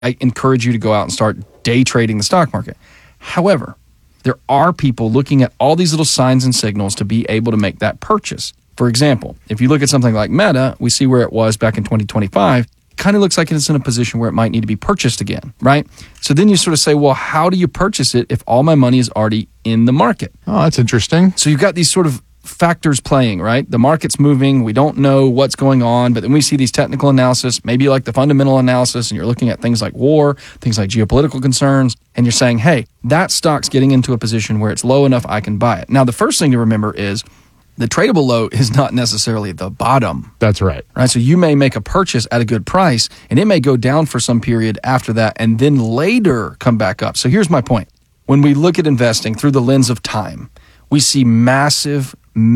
I encourage you to go out and start day trading the stock market. However, there are people looking at all these little signs and signals to be able to make that purchase. For example, if you look at something like Meta, we see where it was back in 2025. It kind of looks like it's in a position where it might need to be purchased again, right? So then you sort of say, well, how do you purchase it if all my money is already in the market? Oh, that's interesting. So you've got these sort of factors playing, right? The market's moving. We don't know what's going on, but then we see these technical analysis, maybe like the fundamental analysis, and you're looking at things like war, things like geopolitical concerns, and you're saying, hey, that stock's getting into a position where it's low enough I can buy it. Now, the first thing to remember is the tradable low is not necessarily the bottom. That's right. Right. So you may make a purchase at a good price, and it may go down for some period after that, and then later come back up. So here's my point. When we look at investing through the lens of time, we see massive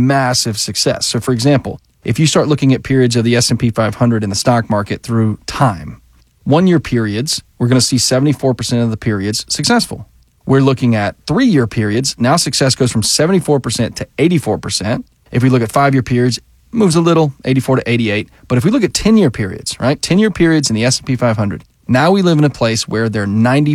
success. So for example, if you start looking at periods of the S&P 500 in the stock market through time, 1 year periods, we're going to see 74% of the periods successful. We're looking at 3 year periods. Now success goes from 74% to 84%. If we look at 5 year periods, it moves a little, 84 to 88. But if we look at 10 year periods, right? 10 year periods in the S&P 500, now we live in a place where they're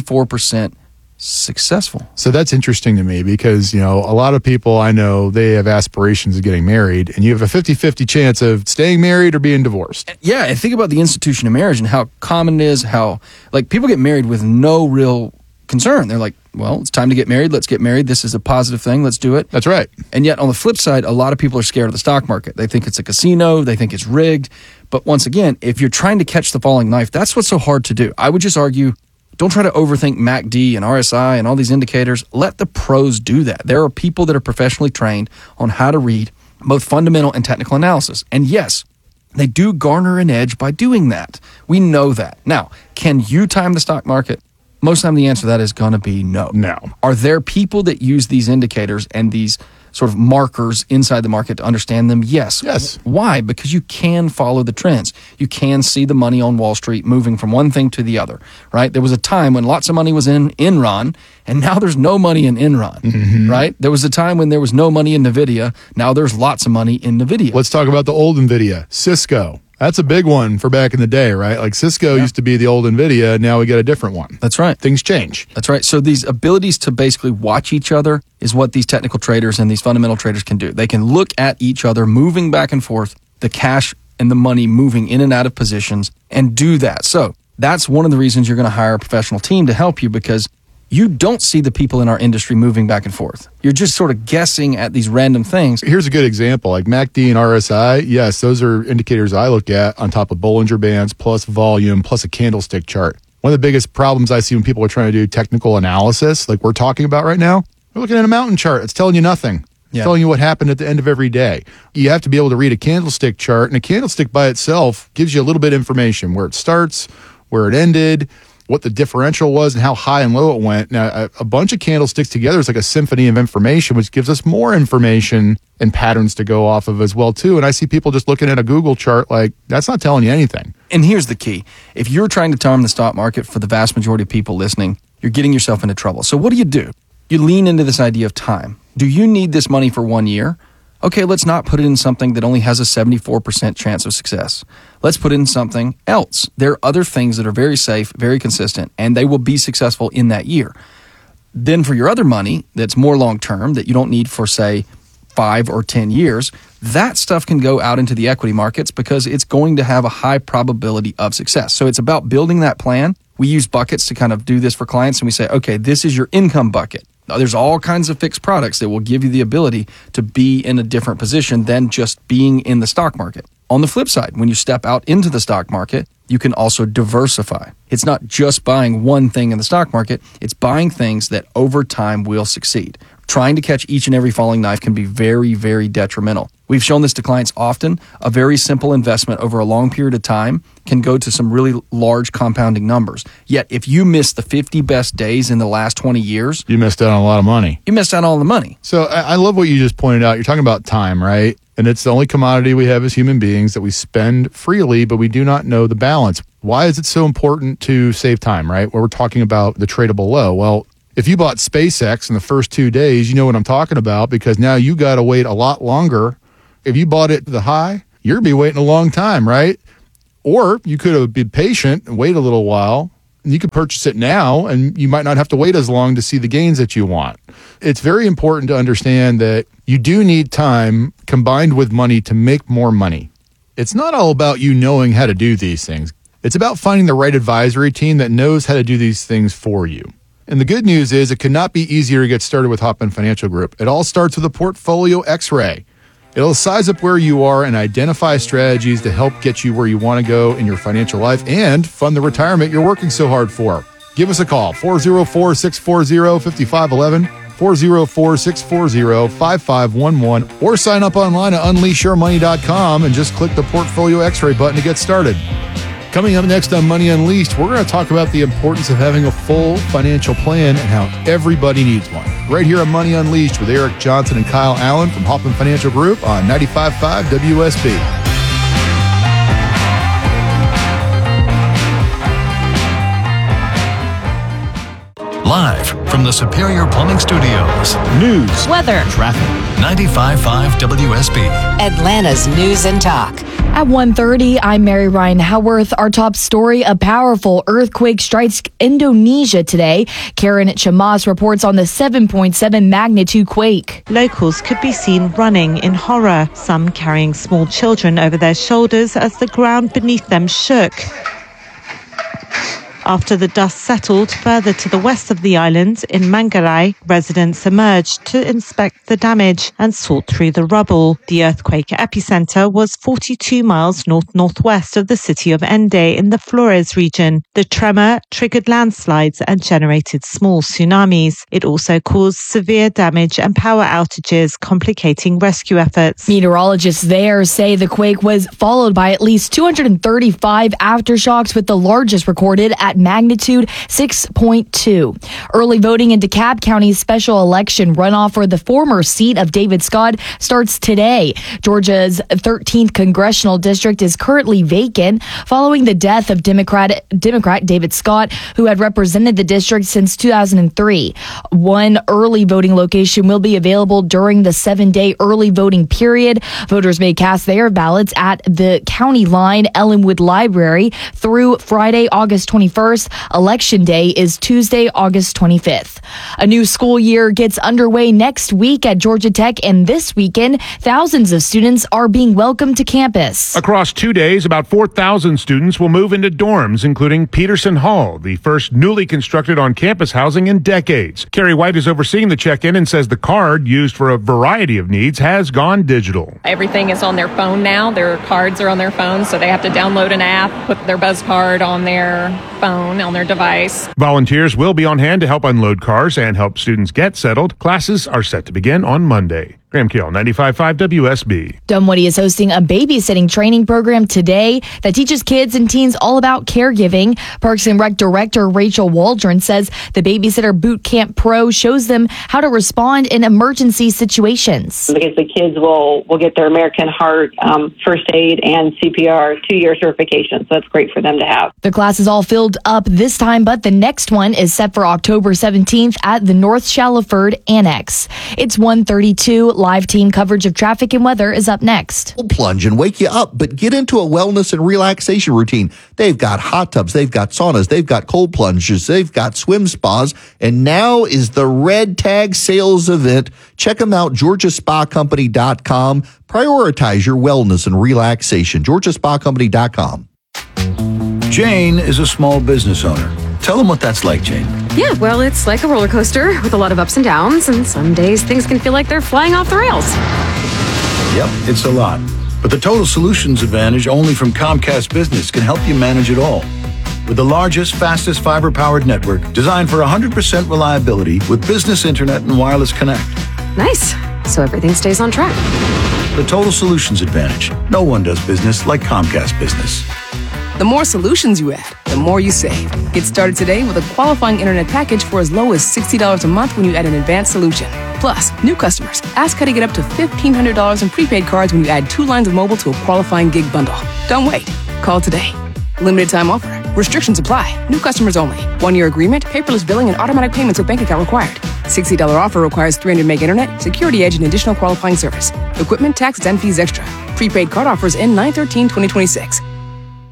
94% successful. So that's interesting to me because, a lot of people I know, they have aspirations of getting married, and you have a 50-50 chance of staying married or being divorced. Yeah, and think about the institution of marriage and how common it is, how people get married with no real concern. They're like, well, it's time to get married. Let's get married. This is a positive thing. Let's do it. That's right. And yet on the flip side, a lot of people are scared of the stock market. They think it's a casino. They think it's rigged. But once again, if you're trying to catch the falling knife, that's what's so hard to do. I would just argue, don't try to overthink MACD and RSI and all these indicators. Let the pros do that. There are people that are professionally trained on how to read both fundamental and technical analysis. And yes, they do garner an edge by doing that. We know that. Now, can you time the stock market? Most of the time the answer to that is going to be no. No. Are there people that use these indicators and these sort of markers inside the market to understand them? Yes. Yes. Why? Because you can follow the trends. You can see the money on Wall Street moving from one thing to the other, right? There was a time when lots of money was in Enron, and now there's no money in Enron, right? There was a time when there was no money in NVIDIA. Now there's lots of money in NVIDIA. Let's talk about the old NVIDIA, Cisco. That's a big one for back in the day, right? Like Cisco used to be the old NVIDIA. Now we got a different one. That's right. Things change. That's right. So these abilities to basically watch each other is what these technical traders and these fundamental traders can do. They can look at each other moving back and forth, the cash and the money moving in and out of positions, and do that. So that's one of the reasons you're going to hire a professional team to help you, because you don't see the people in our industry moving back and forth. You're just sort of guessing at these random things. Here's a good example, like MACD and RSI. Yes, those are indicators I look at on top of Bollinger Bands plus volume plus a candlestick chart. One of the biggest problems I see when people are trying to do technical analysis, like we're talking about right now, we're looking at a mountain chart. It's telling you nothing. It's telling you what happened at the end of every day. You have to be able to read a candlestick chart, and a candlestick by itself gives you a little bit of information, where it starts, where it ended, what the differential was, and how high and low it went. Now, a bunch of candlesticks together is like a symphony of information, which gives us more information and patterns to go off of as well, too. And I see people just looking at a Google chart like, that's not telling you anything. And here's the key. If you're trying to time the stock market, for the vast majority of people listening, you're getting yourself into trouble. So what do? You lean into this idea of time. Do you need this money for 1 year? Okay, let's not put it in something that only has a 74% chance of success. Let's put it in something else. There are other things that are very safe, very consistent, and they will be successful in that year. Then for your other money that's more long-term, that you don't need for, say, 5 or 10 years, that stuff can go out into the equity markets because it's going to have a high probability of success. So it's about building that plan. We use buckets to kind of do this for clients, and we say, okay, this is your income bucket. There's all kinds of fixed products that will give you the ability to be in a different position than just being in the stock market. On the flip side, when you step out into the stock market, you can also diversify. It's not just buying one thing in the stock market, it's buying things that over time will succeed. Trying to catch each and every falling knife can be very, very detrimental. We've shown this to clients often. A very simple investment over a long period of time can go to some really large compounding numbers. Yet, if you miss the 50 best days in the last 20 years, you missed out on a lot of money. You missed out on all the money. So I love what you just pointed out. You're talking about time, right? And it's the only commodity we have as human beings that we spend freely, but we do not know the balance. Why is it so important to save time, right? Where we're talking about the tradable low. Well, if you bought SpaceX in the first 2 days, you know what I'm talking about, because now you got to wait a lot longer. If you bought it the high, you're going to be waiting a long time, right? Or you could have been patient and wait a little while You can purchase it now, and you might not have to wait as long to see the gains that you want. It's very important to understand that you do need time combined with money to make more money. It's not all about you knowing how to do these things. It's about finding the right advisory team that knows how to do these things for you. And the good news is it could not be easier to get started with Hoffman Financial Group. It all starts with a portfolio x-ray. It'll size up where you are and identify strategies to help get you where you want to go in your financial life and fund the retirement you're working so hard for. Give us a call, 404-640-5511, 404-640-5511, or sign up online at unleashyourmoney.com and just click the Portfolio X-ray button to get started. Coming up next on Money Unleashed, we're going to talk about the importance of having a full financial plan and how everybody needs one. Right here on Money Unleashed with Eric Johnson and Kyle Allen from Hoffman Financial Group on 95.5 WSB. Live from the Superior Plumbing Studios. News, weather, traffic. 95.5 WSB. Atlanta's News and Talk. At 1:30, I'm Mary Ryan Howarth. Our top story, a powerful earthquake strikes Indonesia today. Karen Chamas reports on the 7.7 magnitude quake. Locals could be seen running in horror, some carrying small children over their shoulders as the ground beneath them shook. After the dust settled further to the west of the island, in Manggarai, residents emerged to inspect the damage and sort through the rubble. The earthquake epicenter was 42 miles north-northwest of the city of Ende in the Flores region. The tremor triggered landslides and generated small tsunamis. It also caused severe damage and power outages, complicating rescue efforts. Meteorologists there say the quake was followed by at least 235 aftershocks, with the largest recorded at magnitude 6.2. Early voting in DeKalb County's special election runoff for the former seat of David Scott starts today. Georgia's 13th congressional district is currently vacant following the death of Democrat David Scott, who had represented the district since 2003. One early voting location will be available during the 7-day early voting period. Voters may cast their ballots at the County Line Ellenwood Library through Friday, August 21st. Election Day is Tuesday, August 25th. A new school year gets underway next week at Georgia Tech, and this weekend, thousands of students are being welcomed to campus. Across 2 days, about 4,000 students will move into dorms, including Peterson Hall, the first newly constructed on-campus housing in decades. Carrie White is overseeing the check-in and says the card, used for a variety of needs, has gone digital. Everything is on their phone now. Their cards are on their phone, so they have to download an app, put their Buzz card on their phone, on their device. Volunteers will be on hand to help unload cars and help students get settled. Classes are set to begin on Monday. Graham Keel, 95.5 WSB. Dunwoody is hosting a babysitting training program today that teaches kids and teens all about caregiving. Parks and Rec Director Rachel Waldron says the Babysitter Boot Camp Pro shows them how to respond in emergency situations. Because the kids will get their American Heart first aid and CPR 2-year certification. So that's great for them to have. The class is all filled up this time, but the next one is set for October 17th at the North Shallowford Annex. It's 1:32. Live team coverage of traffic and weather is up next. Plunge and wake you up, but get into a wellness and relaxation routine. They've got hot tubs, they've got saunas, they've got cold plunges, they've got swim spas, and now is the Red Tag sales event. Check them out, GeorgiaSpaCompany.com. Prioritize your wellness and relaxation, GeorgiaSpaCompany.com. Jane is a small business owner. Tell them what that's like, Jane. Yeah, well, it's like a roller coaster with a lot of ups and downs, and some days things can feel like they're flying off the rails. Yep, it's a lot. But the Total Solutions Advantage only from Comcast Business can help you manage it all. With the largest, fastest fiber-powered network designed for 100% reliability with business internet and wireless connect. Nice. So everything stays on track. The Total Solutions Advantage. No one does business like Comcast Business. The more solutions you add, the more you save. Get started today with a qualifying internet package for as low as $60 a month when you add an advanced solution. Plus, new customers, ask how to get up to $1,500 in prepaid cards when you add 2 lines of mobile to a qualifying gig bundle. Don't wait. Call today. Limited time offer. Restrictions apply. New customers only. 1-year agreement, paperless billing, and automatic payments with bank account required. $60 offer requires 300 meg internet, security edge, and additional qualifying service. Equipment, taxes, and fees extra. Prepaid card offers end 9/13/2026.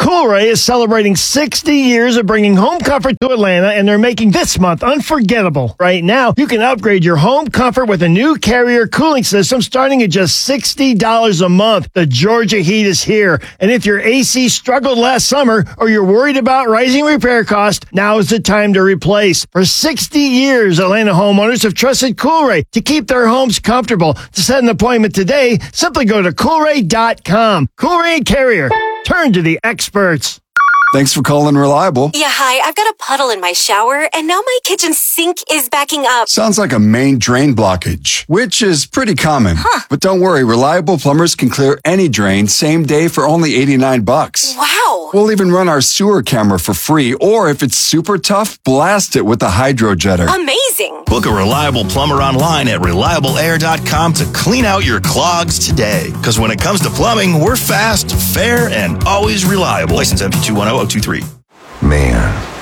Coolray is celebrating 60 years of bringing home comfort to Atlanta, and they're making this month unforgettable. Right now, you can upgrade your home comfort with a new Carrier cooling system starting at just $60 a month. The Georgia heat is here, and if your AC struggled last summer or you're worried about rising repair costs, now is the time to replace. For 60 years, Atlanta homeowners have trusted Coolray to keep their homes comfortable. To set an appointment today, simply go to Coolray.com. Coolray and Carrier. Turn to the experts. Thanks for calling Reliable. Yeah, hi. I've got a puddle in my shower, and now my kitchen sink is backing up. Sounds like a main drain blockage, which is pretty common. Huh. But don't worry, Reliable plumbers can clear any drain same day for only $89. Wow. We'll even run our sewer camera for free, or if it's super tough, blast it with the hydro jetter. Amazing. Book a Reliable plumber online at reliableair.com to clean out your clogs today. Because when it comes to plumbing, we're fast, fair, and always reliable. License MP210-023. Man,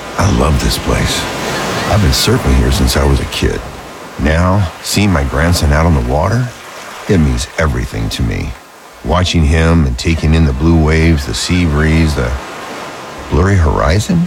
I love this place. I've been surfing here since I was a kid. Now, seeing my grandson out on the water, it means everything to me. Watching him and taking in the blue waves, the sea breeze, the blurry horizon.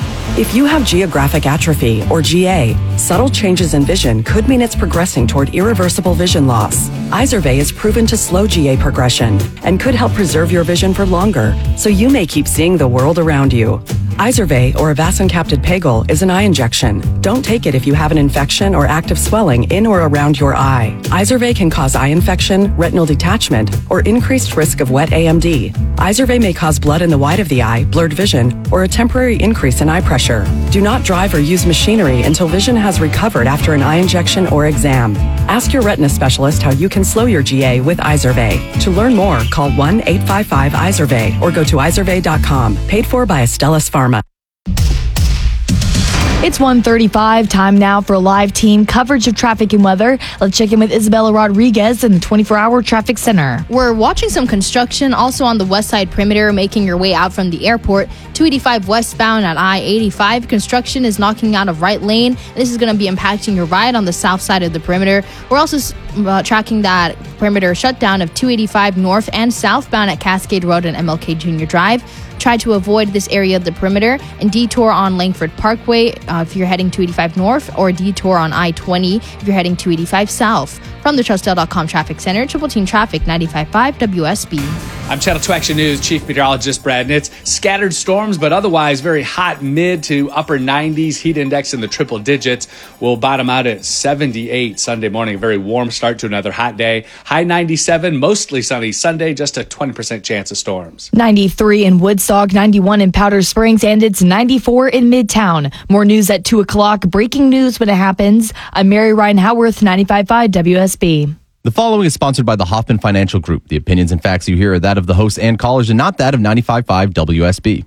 If you have geographic atrophy, or GA, subtle changes in vision could mean it's progressing toward irreversible vision loss. Izervay is proven to slow GA progression and could help preserve your vision for longer, so you may keep seeing the world around you. Izervay, or avacincaptad pegol, is an eye injection. Don't take it if you have an infection or active swelling in or around your eye. Izervay can cause eye infection, retinal detachment, or increased risk of wet AMD. Izervay may cause blood in the white of the eye, blurred vision, or a temporary increase in eye pressure. Do not drive or use machinery until vision has recovered after an eye injection or exam. Ask your retina specialist how you can slow your GA with Izervay. To learn more, call 1-855-IZERVAY or go to izervay.com. Paid for by Astellas Pharma. It's 1:35, time now for live team coverage of traffic and weather. Let's check in with Isabella Rodriguez in the 24-hour traffic center. We're watching some construction also on the west side perimeter, making your way out from the airport. 285 westbound at I-85. Construction is knocking out of right lane. This is going to be impacting your ride on the south side of the perimeter. We're also tracking that perimeter shutdown of 285 north and southbound at Cascade Road and MLK Jr. Drive. Try to avoid this area of the perimeter and detour on Langford Parkway if you're heading 285 north, or detour on I-20 if you're heading 285 south. From the Trustdale.com Traffic Center, Triple Team Traffic 95.5 WSB. I'm Channel 2 Action News Chief Meteorologist Brad Nitz. Scattered storms, but otherwise very hot mid to upper 90s. Heat index in the triple digits. Will bottom out at 78 Sunday morning. A very warm start to another hot day. High 97, mostly sunny Sunday. Just a 20% chance of storms. 93 in Woodstock, 91 in Powder Springs, and it's 94 in Midtown. More news at 2 o'clock. Breaking news when it happens. I'm Mary Ryan Howarth, 95.5 WSB. The following is sponsored by the Hoffman Financial Group. The opinions and facts you hear are that of the hosts and callers and not that of 95.5 WSB.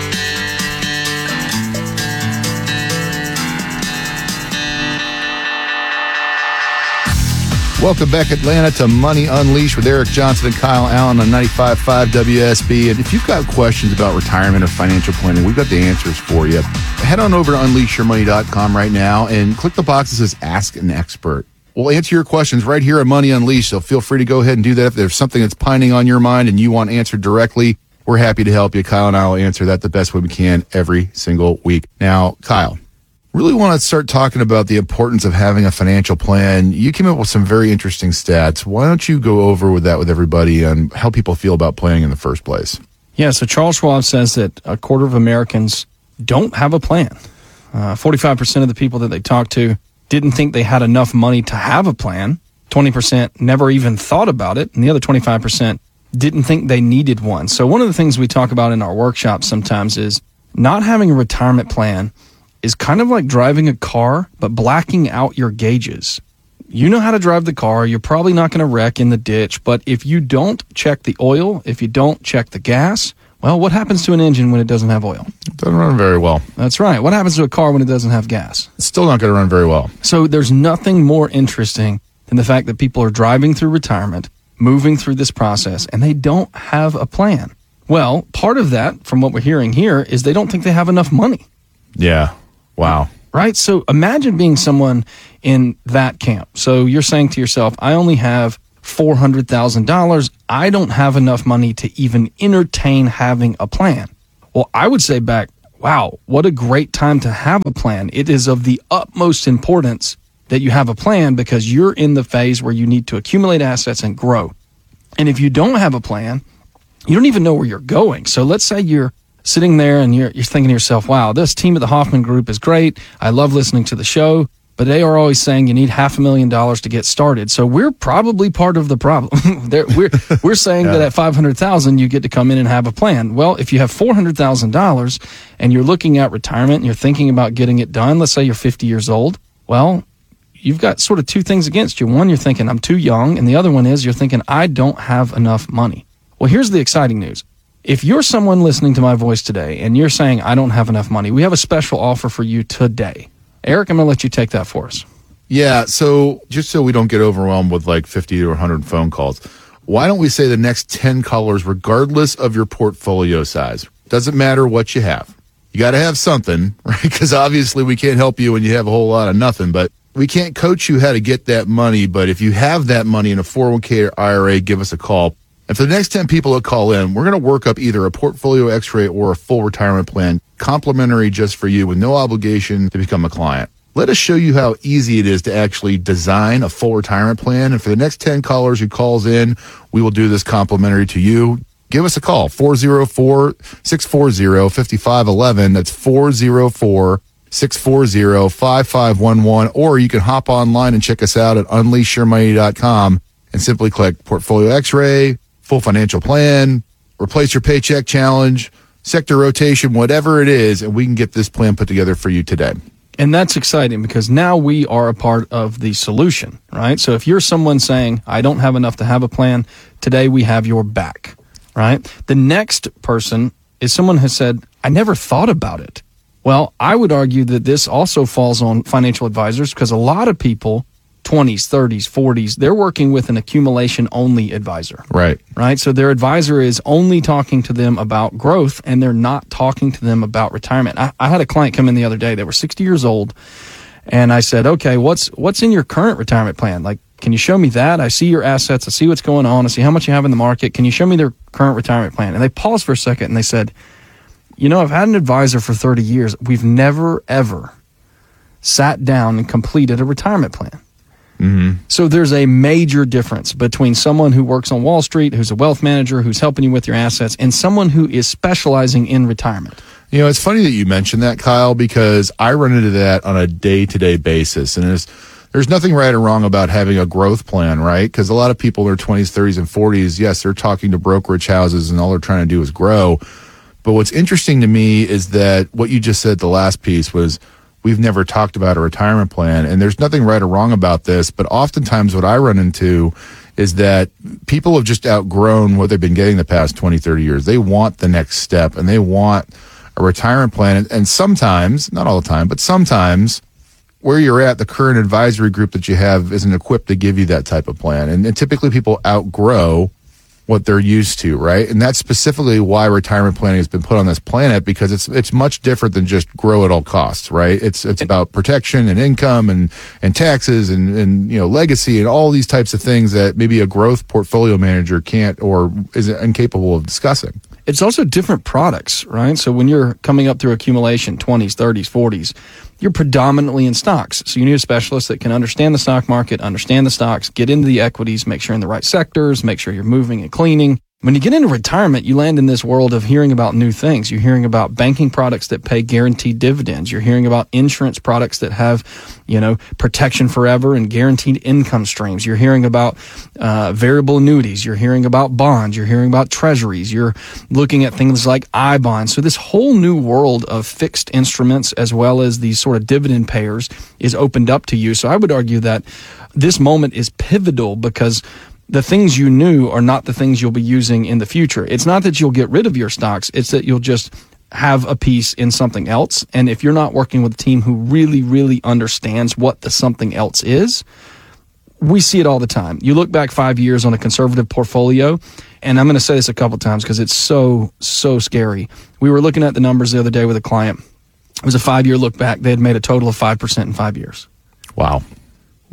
Welcome back, Atlanta, to Money Unleashed with Eric Johnson and Kyle Allen on 95.5 WSB. And if you've got questions about retirement or financial planning, we've got the answers for you. Head on over to unleashyourmoney.com right now and click the box that says Ask an Expert. We'll answer your questions right here at Money Unleashed, so feel free to go ahead and do that. If there's something that's pining on your mind and you want answered directly, we're happy to help you. Kyle and I will answer that the best way we can every single week. Now, Kyle, really want to start talking about the importance of having a financial plan. You came up with some very interesting stats. Why don't you go over with that with everybody and how people feel about planning in the first place? Yeah, so Charles Schwab says that a quarter of Americans don't have a plan. 45% of the people that they talk to didn't think they had enough money to have a plan. 20% never even thought about it. And the other 25% didn't think they needed one. So one of the things we talk about in our workshops sometimes is not having a retirement plan is kind of like driving a car, but blacking out your gauges. You know how to drive the car. You're probably not going to wreck in the ditch. But if you don't check the oil, if you don't check the gas, well, what happens to an engine when it doesn't have oil? It doesn't run very well. That's right. What happens to a car when it doesn't have gas? It's still not going to run very well. So there's nothing more interesting than the fact that people are driving through retirement, moving through this process, and they don't have a plan. Well, part of that, from what we're hearing here, is they don't think they have enough money. Yeah. Wow. Right? So imagine being someone in that camp. So you're saying to yourself, I only have $400,000. I don't have enough money to even entertain having a plan. Well, I would say back, wow, what a great time to have a plan. It is of the utmost importance that you have a plan because you're in the phase where you need to accumulate assets and grow. And if you don't have a plan, you don't even know where you're going. So let's say you're sitting there and you're thinking to yourself, wow, this team at the Hoffman Group is great. I love listening to the show. But they are always saying you need $500,000 to get started. So we're probably part of the problem. we're saying that at $500,000 you get to come in and have a plan. Well, if you have $400,000 and you're looking at retirement and you're thinking about getting it done, let's say you're 50 years old, well, you've got sort of two things against you. One, you're thinking I'm too young, and the other one is you're thinking I don't have enough money. Well, here's the exciting news. If you're someone listening to my voice today and you're saying I don't have enough money, we have a special offer for you today. Eric, I'm going to let you take that for us. Yeah, so just so we don't get overwhelmed with like 50 or 100 phone calls, why don't we say the next 10 callers, regardless of your portfolio size? Doesn't matter what you have. You got to have something, right? Because obviously we can't help you when you have a whole lot of nothing, but we can't coach you how to get that money. But if you have that money in a 401k or IRA, give us a call. And for the next 10 people that call in, we're going to work up either a portfolio X-ray or a full retirement plan, complimentary just for you with no obligation to become a client. Let us show you how easy it is to actually design a full retirement plan. And for the next 10 callers who calls in, we will do this complimentary to you. Give us a call, 404-640-5511. That's 404-640-5511. Or you can hop online and check us out at unleashyourmoney.com and simply click Portfolio X-ray, Full Financial Plan, Replace Your Paycheck Challenge, Sector Rotation, whatever it is, and we can get this plan put together for you today. And that's exciting because now we are a part of the solution, right? So if you're someone saying, I don't have enough to have a plan, today we have your back, right? The next person is someone who said, I never thought about it. Well, I would argue that this also falls on financial advisors because a lot of people 20s, 30s, 40s, they're working with an accumulation-only advisor. Right. Right? So their advisor is only talking to them about growth, and they're not talking to them about retirement. I had a client come in the other day. They were 60 years old, and I said, okay, what's in your current retirement plan? Like, can you show me that? I see your assets. I see what's going on. I see how much you have in the market. Can you show me their current retirement plan? And they paused for a second, and they said, you know, I've had an advisor for 30 years. We've never, ever sat down and completed a retirement plan. Mm-hmm. So there's a major difference between someone who works on Wall Street, who's a wealth manager, who's helping you with your assets, and someone who is specializing in retirement. You know, it's funny that you mentioned that, Kyle, because I run into that on a day-to-day basis. And there's nothing right or wrong about having a growth plan, right? Because a lot of people in their 20s, 30s, and 40s, yes, they're talking to brokerage houses and all they're trying to do is grow. But what's interesting to me is that what you just said, the last piece, was we've never talked about a retirement plan, and there's nothing right or wrong about this, but oftentimes what I run into is that people have just outgrown what they've been getting the past 20, 30 years. They want the next step, and they want a retirement plan, and sometimes, not all the time, but sometimes where you're at, the current advisory group that you have isn't equipped to give you that type of plan, and typically people outgrow what they're used to, right? And that's specifically why retirement planning has been put on this planet, because it's much different than just grow at all costs, right? It's about protection and income and taxes and you know, legacy and all these types of things that maybe a growth portfolio manager can't or is incapable of discussing. It's also different products, right? So when you're coming up through accumulation, 20s, 30s, 40s, you're predominantly in stocks. So you need a specialist that can understand the stock market, understand the stocks, get into the equities, make sure you're in the right sectors, make sure you're moving and cleaning. When you get into retirement, you land in this world of hearing about new things. You're hearing about banking products that pay guaranteed dividends. You're hearing about insurance products that have, you know, protection forever and guaranteed income streams. You're hearing about variable annuities. You're hearing about bonds. You're hearing about treasuries. You're looking at things like I-bonds. So this whole new world of fixed instruments as well as these sort of dividend payers is opened up to you. So I would argue that this moment is pivotal because the things you knew are not the things you'll be using in the future. It's not that you'll get rid of your stocks. It's that you'll just have a piece in something else. And if you're not working with a team who really, really understands what the something else is, we see it all the time. You look back 5 years on a conservative portfolio, and I'm going to say this a couple times because it's so scary. We were looking at the numbers the other day with a client. It was a 5-year look back. They had made a total of 5% in 5 years. Wow.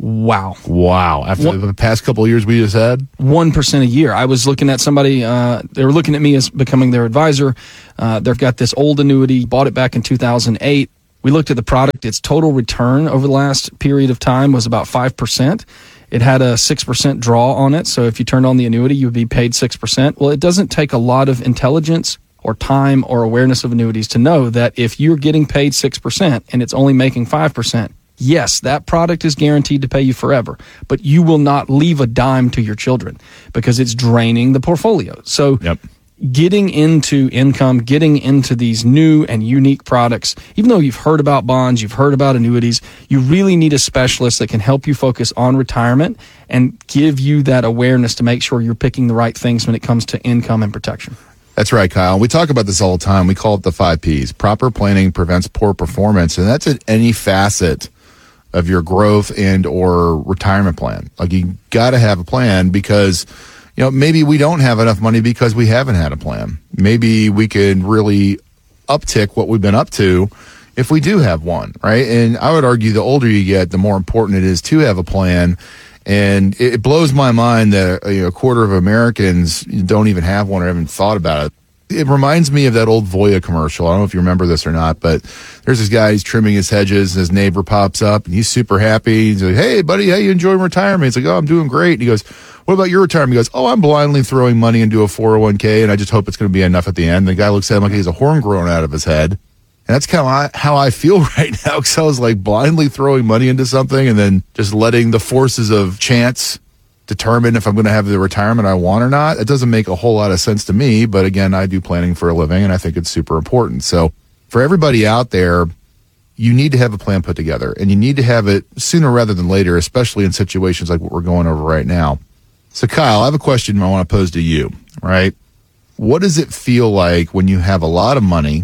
Wow. After the past couple of years we just had? 1% a year. I was looking at somebody, they were looking at me as becoming their advisor. They've got this old annuity, bought it back in 2008. We looked at the product. Its total return over the last period of time was about 5%. It had a 6% draw on it. So if you turned on the annuity, you would be paid 6%. Well, it doesn't take a lot of intelligence or time or awareness of annuities to know that if you're getting paid 6% and it's only making 5%, yes, that product is guaranteed to pay you forever, but you will not leave a dime to your children because it's draining the portfolio. So getting into income, getting into these new and unique products, even though you've heard about bonds, you've heard about annuities, you really need a specialist that can help you focus on retirement and give you that awareness to make sure you're picking the right things when it comes to income and protection. That's right, Kyle. We talk about this all the time. We call it the 5 Ps. Proper planning prevents poor performance, and that's at any facet of your growth and or retirement plan. Like, you got to have a plan because, you know, maybe we don't have enough money because we haven't had a plan. Maybe we could really uptick what we've been up to if we do have one, right? And I would argue the older you get, the more important it is to have a plan. And it blows my mind that a quarter of Americans don't even have one or haven't thought about it. It reminds me of that old Voya commercial. I don't know if you remember this or not, but there's this guy, he's trimming his hedges, and his neighbor pops up, and he's super happy. He's like, hey, buddy, how you enjoying retirement? He's like, oh, I'm doing great. And he goes, what about your retirement? He goes, oh, I'm blindly throwing money into a 401k, and I just hope it's going to be enough at the end. And the guy looks at him like he has a horn growing out of his head. And that's kind of how I feel right now, because I was like blindly throwing money into something and then just letting the forces of chance determine if I'm going to have the retirement I want or not. It doesn't make a whole lot of sense to me, but again, I do planning for a living, and I think it's super important. So for everybody out there, you need to have a plan put together, and you need to have it sooner rather than later, especially in situations like what we're going over right now. So Kyle, I have a question I want to pose to you, right? What does it feel like when you have a lot of money,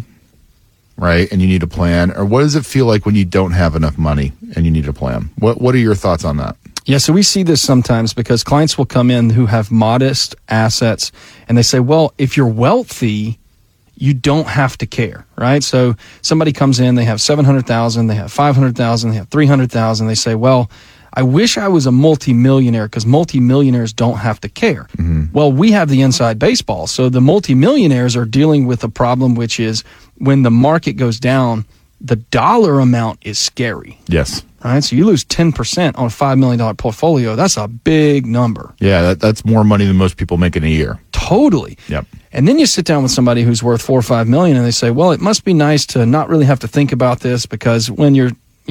right, and you need a plan, or what does it feel like when you don't have enough money and you need a plan? What are your thoughts on that? Yeah, so we see this sometimes because clients will come in who have modest assets, and they say, well, if you're wealthy, you don't have to care, right? So somebody comes in, they have $700,000, they have $500,000, they have $300,000. They say, well, I wish I was a multimillionaire because multimillionaires don't have to care. Well, we have the inside baseball. So the multimillionaires are dealing with a problem, which is when the market goes down, the dollar amount is scary. Yes. Right, so you lose 10% on a $5 million portfolio. That's a big number. Yeah, that's more money than most people make in a year. Totally. Yep. And then you sit down with somebody who's worth $4 or $5 million, and they say, well, it must be nice to not really have to think about this because when you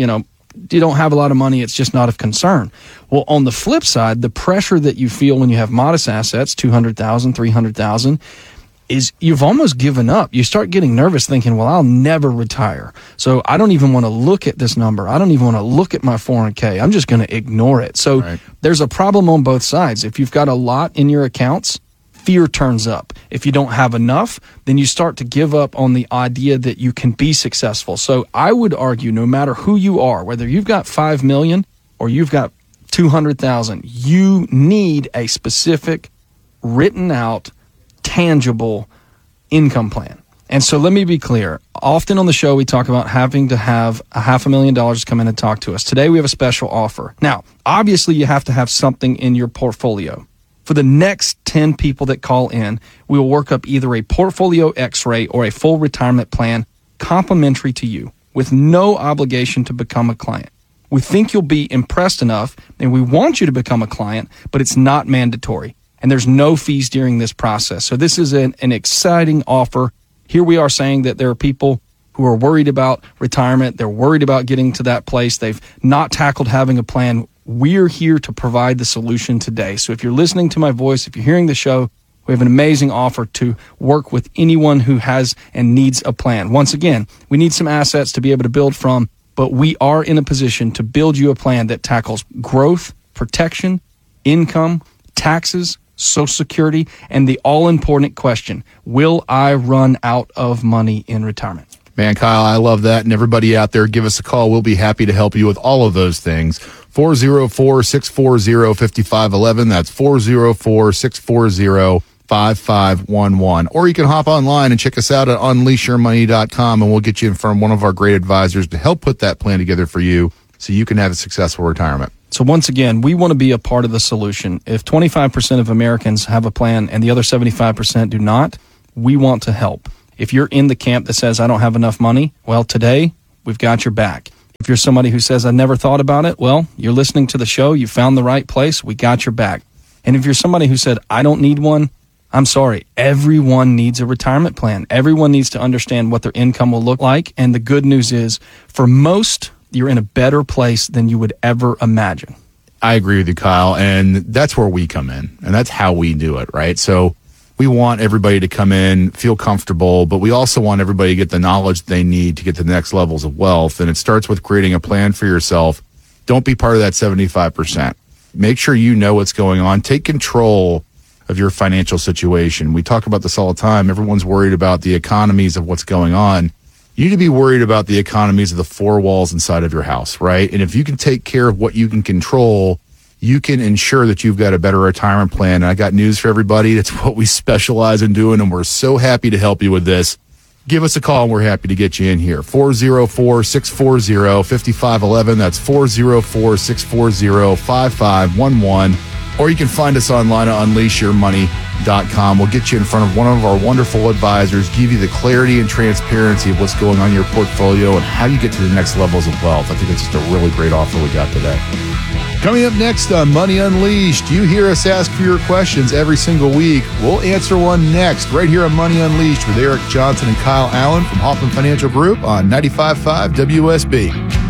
don't have a lot of money, it's just not of concern. Well, on the flip side, the pressure that you feel when you have modest assets, $200,000, $300,000, is you've almost given up. You start getting nervous thinking, well, I'll never retire. So I don't even want to look at this number. I don't even want to look at my 401k. I'm just going to ignore it. So There's a problem on both sides. If you've got a lot in your accounts, fear turns up. If you don't have enough, then you start to give up on the idea that you can be successful. So I would argue no matter who you are, whether you've got 5 million or you've got 200,000, you need a specific written out tangible income plan. And so let me be clear. Often on the show, we talk about having to have $500,000 come in and talk to us. Today, we have a special offer. Now, obviously, you have to have something in your portfolio. For the next 10 people that call in, we will work up either a portfolio x-ray or a full retirement plan complimentary to you with no obligation to become a client. We think you'll be impressed enough, and we want you to become a client, but it's not mandatory. And there's no fees during this process. So this is an exciting offer. Here we are saying that there are people who are worried about retirement. They're worried about getting to that place. They've not tackled having a plan. We're here to provide the solution today. So if you're listening to my voice, if you're hearing the show, we have an amazing offer to work with anyone who has and needs a plan. Once again, we need some assets to be able to build from, but we are in a position to build you a plan that tackles growth, protection, income, taxes, Social Security, and the all-important question, will I run out of money in retirement? Man, Kyle, I love that. And everybody out there, give us a call. We'll be happy to help you with all of those things. 404-640-5511. That's 404-640-5511. Or you can hop online and check us out at unleashyourmoney.com, and we'll get you in front of one of our great advisors to help put that plan together for you so you can have a successful retirement. So once again, we want to be a part of the solution. If 25% of Americans have a plan and the other 75% do not, we want to help. If you're in the camp that says, I don't have enough money, well, today, we've got your back. If you're somebody who says, I never thought about it, well, you're listening to the show, you found the right place, we got your back. And if you're somebody who said, I don't need one, I'm sorry, everyone needs a retirement plan. Everyone needs to understand what their income will look like. And the good news is, for most, you're in a better place than you would ever imagine. I agree with you, Kyle. And that's where we come in. And that's how we do it, right? So we want everybody to come in, feel comfortable, but we also want everybody to get the knowledge they need to get to the next levels of wealth. And it starts with creating a plan for yourself. Don't be part of that 75%. Make sure you know what's going on. Take control of your financial situation. We talk about this all the time. Everyone's worried about the economies of what's going on. You need to be worried about the economies of the four walls inside of your house, right? And if you can take care of what you can control, you can ensure that you've got a better retirement plan. And I got news for everybody. That's what we specialize in doing, and we're so happy to help you with this. Give us a call, and we're happy to get you in here. 404-640-5511. That's 404-640-5511. Or you can find us online at unleashyourmoney.com. We'll get you in front of one of our wonderful advisors, give you the clarity and transparency of what's going on in your portfolio and how you get to the next levels of wealth. I think it's just a really great offer we got today. Coming up next on Money Unleashed, you hear us ask for your questions every single week. We'll answer one next right here on Money Unleashed with Eric Johnson and Kyle Allen from Hoffman Financial Group on 95.5 WSB.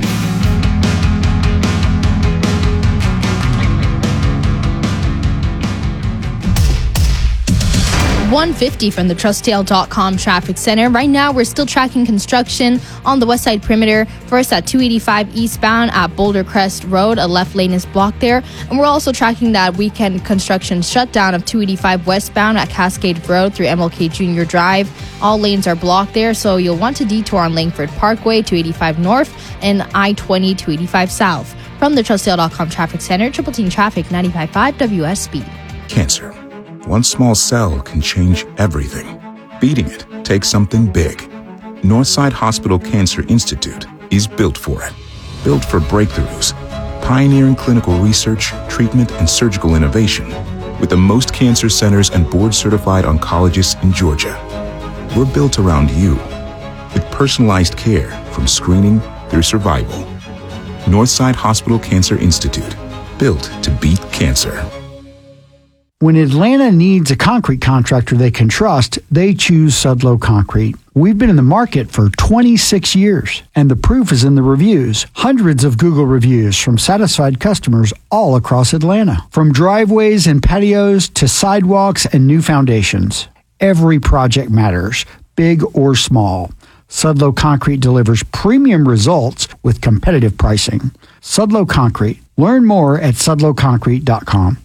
150 from the Trustdale.com traffic center. Right now, we're still tracking construction on the west side perimeter. First at 285 eastbound at Boulder Crest Road. A left lane is blocked there. And we're also tracking that weekend construction shutdown of 285 westbound at Cascade Road through MLK Junior Drive. All lanes are blocked there, so you'll want to detour on Langford Parkway, 285 north, and I-20, 285 south. From the Trustdale.com traffic center, Triple Team Traffic, 95.5 WSB. Cancer. One small cell can change everything. Beating it takes something big. Northside Hospital Cancer Institute is built for it. Built for breakthroughs, pioneering clinical research, treatment, and surgical innovation, with the most cancer centers and board-certified oncologists in Georgia. We're built around you, with personalized care from screening through survival. Northside Hospital Cancer Institute, built to beat cancer. When Atlanta needs a concrete contractor they can trust, they choose Sudlow Concrete. We've been in the market for 26 years, and the proof is in the reviews. Hundreds of Google reviews from satisfied customers all across Atlanta. From driveways and patios to sidewalks and new foundations. Every project matters, big or small. Sudlow Concrete delivers premium results with competitive pricing. Sudlow Concrete. Learn more at sudlowconcrete.com.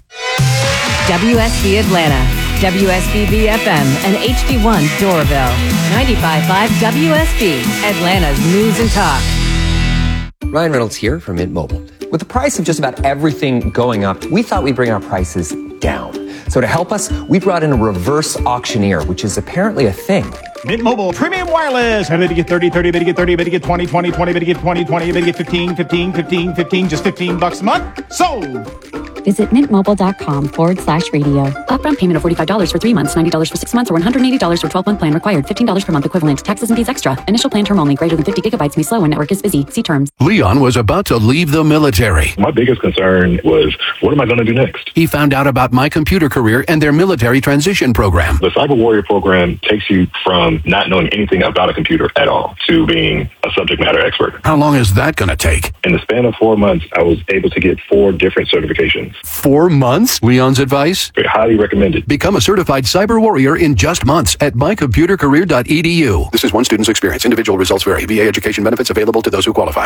WSB Atlanta, WSB BFM, and HD1 Doraville. 95.5 WSB, Atlanta's news and talk. Ryan Reynolds here from Mint Mobile. With the price of just about everything going up, we thought we'd bring our prices down. So to help us, we brought in a reverse auctioneer, which is apparently a thing. Mint Mobile Premium Wireless. How did you get 30, 30, bid you get 30, bid you get 20, 20, 20, bid you get 20, 20, bid you get 15, 15, 15, 15, just $15 a month? Sold! Visit mintmobile.com/radio. Upfront payment of $45 for 3 months, $90 for 6 months, or $180 for 12-month plan required. $15 per month equivalent. Taxes and fees extra. Initial plan term only. Greater than 50 gigabytes may slow when network is busy. See terms. Leon was about to leave the military. My biggest concern was, what am I going to do next? He found out about My Computer Career and their military transition program. The Cyber Warrior program takes you from not knowing anything about a computer at all to being a subject matter expert. How long is that going to take? In the span of 4 months, I was able to get 4 different certifications. 4 months? Leon's advice? Highly recommended. Become a certified cyber warrior in just months at mycomputercareer.edu. This is one student's experience. Individual results vary. VA education benefits available to those who qualify.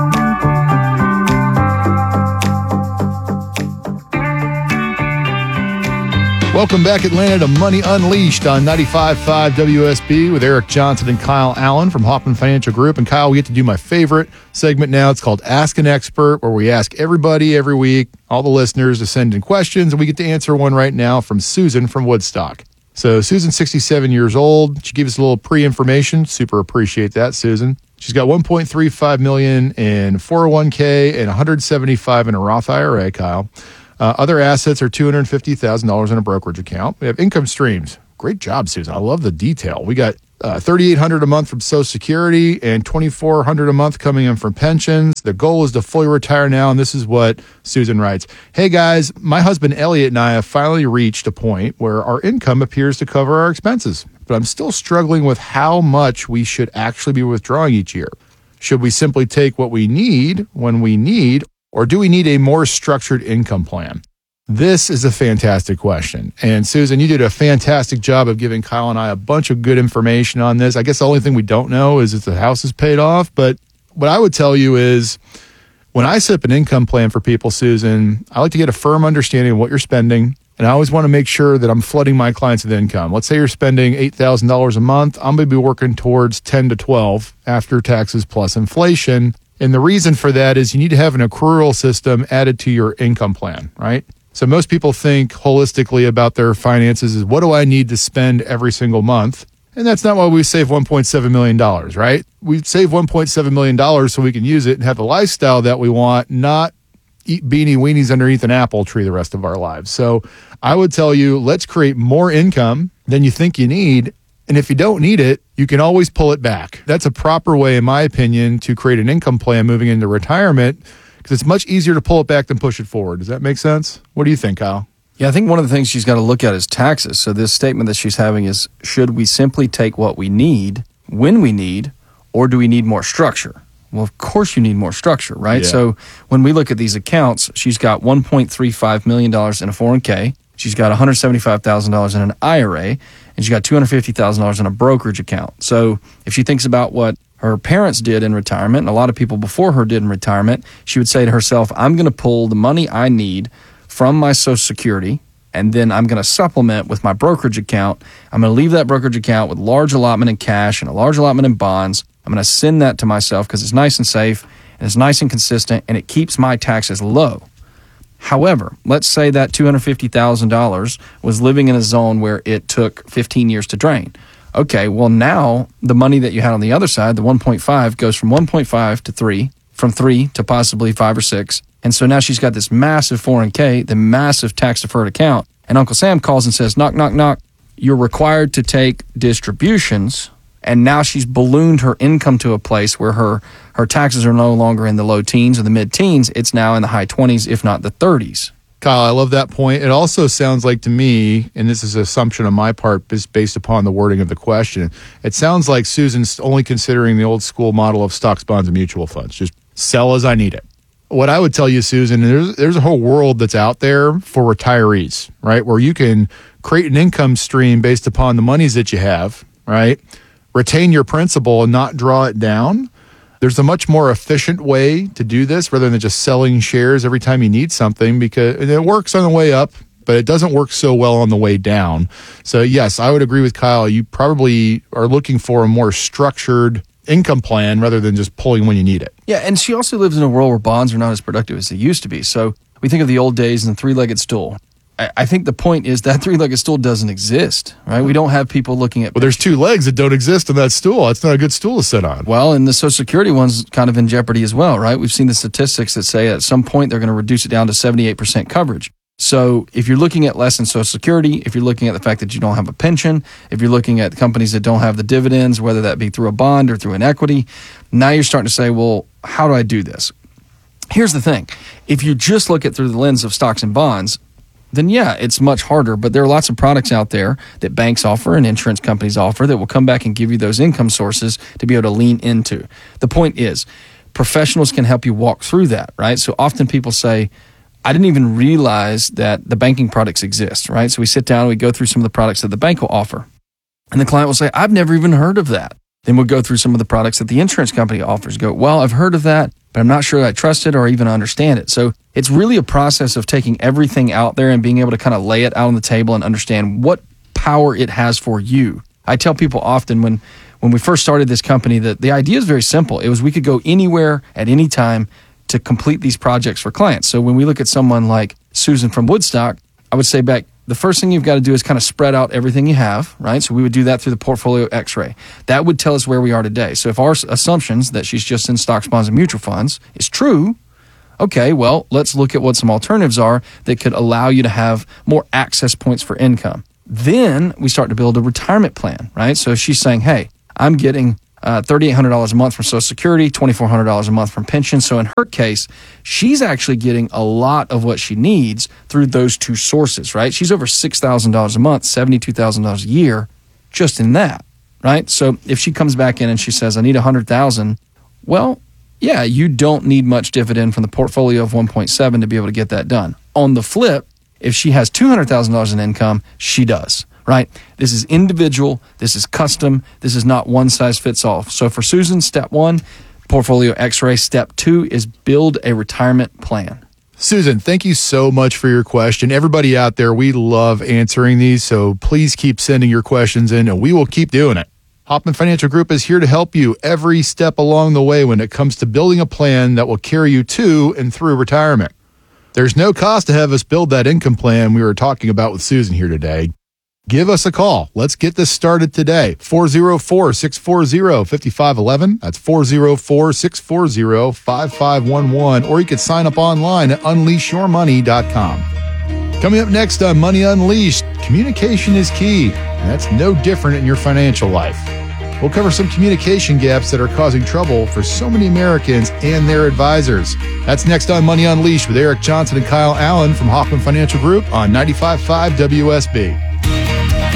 Welcome back, Atlanta, to Money Unleashed on 95.5 WSB with Eric Johnson and Kyle Allen from Hoffman Financial Group. And Kyle, we get to do my favorite segment now. It's called Ask an Expert, where we ask everybody every week, all the listeners, to send in questions, and we get to answer one right now from Susan from Woodstock. So Susan's 67 years old. She gave us a little pre-information. Super appreciate that, Susan. She's got $1.35 million in 401k and $175 in a Roth IRA, Kyle. Other assets are $250,000 in a brokerage account. We have income streams. Great job, Susan. I love the detail. We got $3,800 a month from Social Security and $2,400 a month coming in from pensions. The goal is to fully retire now, and this is what Susan writes. Hey, guys, my husband Elliot and I have finally reached a point where our income appears to cover our expenses, but I'm still struggling with how much we should actually be withdrawing each year. Should we simply take what we need when we need, or do we need a more structured income plan? This is a fantastic question. And Susan, you did a fantastic job of giving Kyle and I a bunch of good information on this. I guess the only thing we don't know is if the house is paid off. But what I would tell you is when I set up an income plan for people, Susan, I like to get a firm understanding of what you're spending. And I always want to make sure that I'm flooding my clients with income. Let's say you're spending $8,000 a month. I'm going to be working towards 10 to 12 after taxes plus inflation. And the reason for that is you need to have an accrual system added to your income plan, right? So most people think holistically about their finances is what do I need to spend every single month? And that's not why we save $1.7 million, right? We save $1.7 million so we can use it and have the lifestyle that we want, not eat beanie weenies underneath an apple tree the rest of our lives. So I would tell you, let's create more income than you think you need. And if you don't need it, you can always pull it back. That's a proper way, in my opinion, to create an income plan moving into retirement, because it's much easier to pull it back than push it forward. Does that make sense? What do you think, Kyle? Yeah, I think one of the things she's got to look at is taxes. So this statement that she's having is, should we simply take what we need when we need, or do we need more structure? Well, of course you need more structure, right? Yeah. So when we look at these accounts, she's got $1.35 million in a 401k. She's got $175,000 in an IRA, and she's got $250,000 in a brokerage account. So if she thinks about what her parents did in retirement, and a lot of people before her did in retirement, she would say to herself, I'm going to pull the money I need from my Social Security, and then I'm going to supplement with my brokerage account. I'm going to leave that brokerage account with large allotment in cash and a large allotment in bonds. I'm going to send that to myself because it's nice and safe, and it's nice and consistent, and it keeps my taxes low. However, let's say that $250,000 was living in a zone where it took 15 years to drain. Okay, well now the money that you had on the other side, the 1.5, goes from 1.5 to 3, from 3 to possibly 5 or 6. And so now she's got this massive 401k, the massive tax-deferred account. And Uncle Sam calls and says, knock, knock, knock, you're required to take distributions. And now she's ballooned her income to a place where her taxes are no longer in the low teens or the mid-teens. It's now in the high 20s, if not the 30s. Kyle, I love that point. It also sounds like to me, and this is an assumption on my part based upon the wording of the question, it sounds like Susan's only considering the old school model of stocks, bonds, and mutual funds. Just sell as I need it. What I would tell you, Susan, there's a whole world that's out there for retirees, right? Where you can create an income stream based upon the monies that you have, right? Retain your principal and not draw it down. There's a much more efficient way to do this rather than just selling shares every time you need something, because it works on the way up, but it doesn't work so well on the way down. So yes, I would agree with Kyle. You probably are looking for a more structured income plan rather than just pulling when you need it. Yeah, and she also lives in a world where bonds are not as productive as they used to be. So we think of the old days and the three-legged stool. I think the point is that three-legged stool doesn't exist, right? We don't have people looking at... Well, there's two legs that don't exist in that stool. That's not a good stool to sit on. Well, and the Social Security one's kind of in jeopardy as well, right? We've seen the statistics that say at some point they're going to reduce it down to 78% coverage. So if you're looking at less in Social Security, if you're looking at the fact that you don't have a pension, if you're looking at companies that don't have the dividends, whether that be through a bond or through an equity, now you're starting to say, well, how do I do this? Here's the thing. If you just look at through the lens of stocks and bonds, then yeah, it's much harder. But there are lots of products out there that banks offer and insurance companies offer that will come back and give you those income sources to be able to lean into. The point is, professionals can help you walk through that, right? So often people say, I didn't even realize that the banking products exist, right? So we sit down and we go through some of the products that the bank will offer. And the client will say, I've never even heard of that. Then we'll go through some of the products that the insurance company offers. Go, well, I've heard of that, but I'm not sure I trust it or even understand it. So it's really a process of taking everything out there and being able to kind of lay it out on the table and understand what power it has for you. I tell people often when we first started this company that the idea is very simple. It was we could go anywhere at any time to complete these projects for clients. So when we look at someone like Susan from Woodstock, I would say back the first thing you've got to do is kind of spread out everything you have, right? So we would do that through the portfolio x-ray. That would tell us where we are today. So if our assumptions that she's just in stocks, bonds, and mutual funds is true, okay, well, let's look at what some alternatives are that could allow you to have more access points for income. Then we start to build a retirement plan, right? So she's saying, hey, I'm getting $3,800 a month from Social Security, $2,400 a month from pension. So in her case, she's actually getting a lot of what she needs through those two sources, right? She's over $6,000 a month, $72,000 a year just in that, right? So if she comes back in and she says, I need $100,000, well, yeah, you don't need much dividend from the portfolio of 1.7 to be able to get that done. On the flip, if she has $200,000 in income, she does. Right? This is individual. This is custom. This is not one size fits all. So for Susan, step 1, portfolio x-ray. Step 2 is build a retirement plan. Susan, thank you so much for your question. Everybody out there, we love answering these, so please keep sending your questions in and we will keep doing it. Hoffman Financial Group is here to help you every step along the way when it comes to building a plan that will carry you to and through retirement. There's no cost to have us build that income plan we were talking about with Susan here today. Give us a call. Let's get this started today. 404-640-5511. That's 404-640-5511. Or you could sign up online at unleashyourmoney.com. Coming up next on Money Unleashed, communication is key. And that's no different in your financial life. We'll cover some communication gaps that are causing trouble for so many Americans and their advisors. That's next on Money Unleashed with Eric Johnson and Kyle Allen from Hoffman Financial Group on 95.5 WSB.